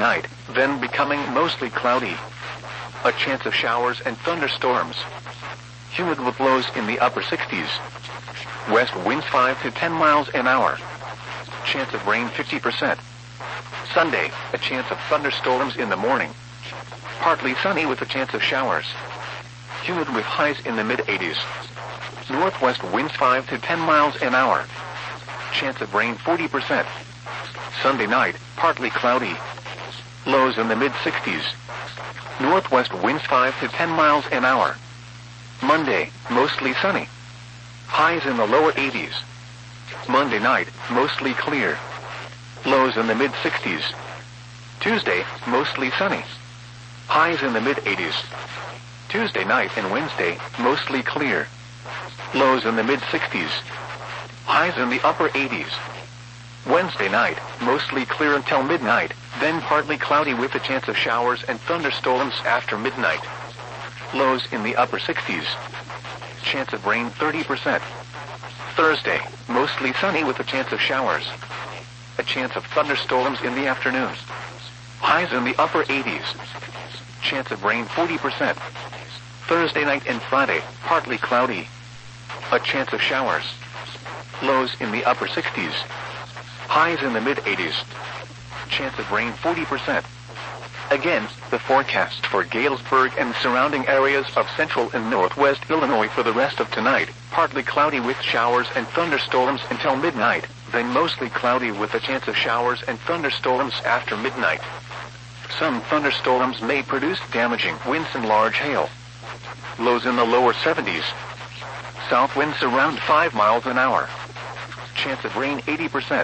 midnight, then becoming mostly cloudy. A chance of showers and thunderstorms. Humid with lows in the upper 60s. West winds 5 to 10 miles an hour. Chance of rain 50%. Sunday, a chance of thunderstorms in the morning. Partly sunny with a chance of showers. Humid with highs in the mid-80s. Northwest winds 5 to 10 miles an hour. Chance of rain 40%. Sunday night, partly cloudy. Lows in the mid-60s. Northwest winds 5 to 10 miles an hour. Monday, mostly sunny. Highs in the lower 80s. Monday night, mostly clear. Lows in the mid-60s. Tuesday, mostly sunny. Highs in the mid-80s. Tuesday night and Wednesday, mostly clear. Lows in the mid-60s. Highs in the upper 80s. Wednesday night, mostly clear until midnight, then partly cloudy with a chance of showers and thunderstorms after midnight. Lows in the upper 60s. Chance of rain 30%. Thursday, mostly sunny with a chance of showers. A chance of thunderstorms in the afternoon. Highs in the upper 80s. Chance of rain 40%. Thursday night and Friday, partly cloudy. A chance of showers. Lows in the upper 60s. Highs in the mid-80s. Chance of rain 40%. Again, the forecast for Galesburg and surrounding areas of central and northwest Illinois for the rest of tonight. Partly cloudy with showers and thunderstorms until midnight, then mostly cloudy with a chance of showers and thunderstorms after midnight. Some thunderstorms may produce damaging winds and large hail. Lows in the lower 70s. South winds around 5 miles an hour. Chance of rain 80%.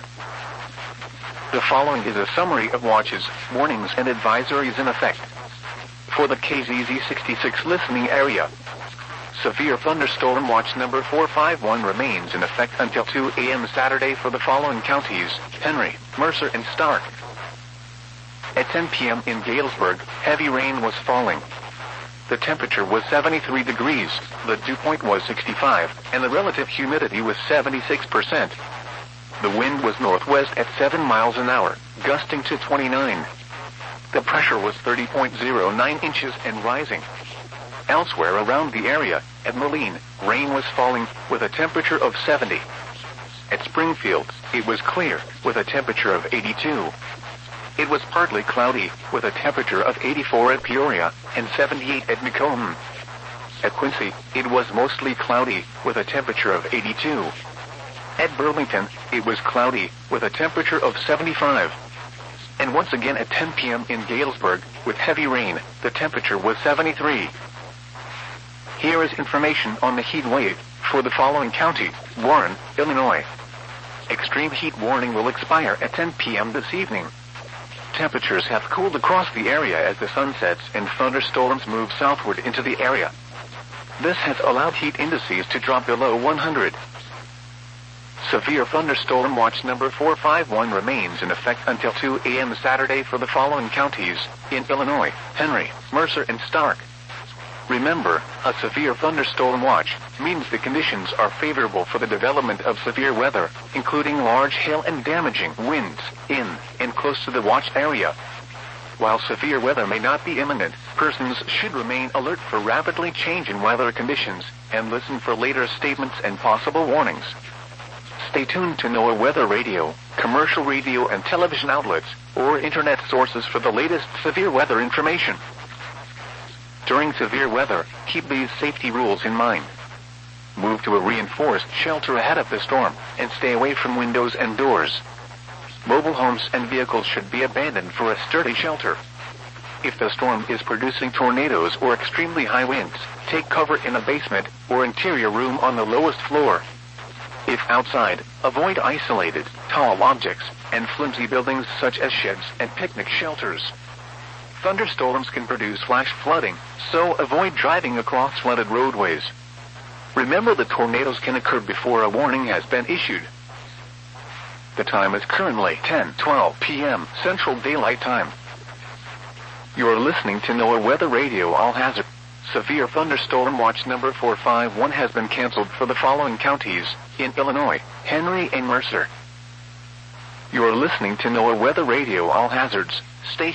The following is a summary of watches, warnings, and advisories in effect. For the KZZ66 listening area, severe thunderstorm watch number 451 remains in effect until 2 a.m. Saturday for the following counties: Henry, Mercer, and Stark. At 10 p.m. in Galesburg, heavy rain was falling. The temperature was 73 degrees, the dew point was 65, and the relative humidity was 76%. The wind was northwest at 7 miles an hour, gusting to 29. The pressure was 30.09 inches and rising. Elsewhere around the area, at Moline, rain was falling with a temperature of 70. At Springfield, it was clear with a temperature of 82. It was partly cloudy with a temperature of 84 at Peoria and 78 at Macomb. At Quincy, it was mostly cloudy with a temperature of 82. At Burlington, it was cloudy with a temperature of 75. And once again at 10 p.m. in Galesburg, with heavy rain, the temperature was 73. Here is information on the heat wave for the following county: Warren, Illinois. Extreme heat warning will expire at 10 p.m. this evening. Temperatures have cooled across the area as the sun sets and thunderstorms move southward into the area. This has allowed heat indices to drop below 100. Severe thunderstorm watch number 451 remains in effect until 2 a.m. Saturday for the following counties in Illinois: Henry, Mercer, and Stark. Remember, a severe thunderstorm watch means the conditions are favorable for the development of severe weather, including large hail and damaging winds in and close to the watch area. While severe weather may not be imminent, persons should remain alert for rapidly changing weather conditions and listen for later statements and possible warnings. Stay tuned to NOAA Weather Radio, commercial radio and television outlets, or internet sources for the latest severe weather information. During severe weather, keep these safety rules in mind. Move to a reinforced shelter ahead of the storm, and stay away from windows and doors. Mobile homes and vehicles should be abandoned for a sturdy shelter. If the storm is producing tornadoes or extremely high winds, take cover in a basement or interior room on the lowest floor. If outside, avoid isolated, tall objects, and flimsy buildings such as sheds and picnic shelters. Thunderstorms can produce flash flooding, so avoid driving across flooded roadways. Remember that tornadoes can occur before a warning has been issued. The time is currently 10:12 p.m. Central Daylight Time. You are listening to NOAA Weather Radio All Hazard. Severe thunderstorm watch number 451 has been canceled for the following counties in Illinois: Henry and Mercer. You are listening to NOAA Weather Radio All Hazards. Stay